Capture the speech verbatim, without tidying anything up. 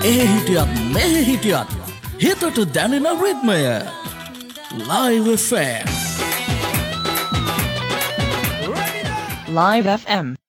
ඒ හිටියත් මේ හිටියත් හිතට දැනෙන රිද්මය Live F M. Live F M.